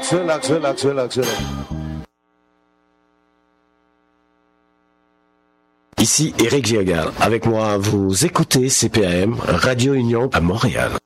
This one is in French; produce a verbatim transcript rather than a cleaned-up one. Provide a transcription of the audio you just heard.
Relax, relax, relax, relax, relax. Ici Eric Giaga. Avec moi, vous écoutez C P A M, Radio Union à Montréal.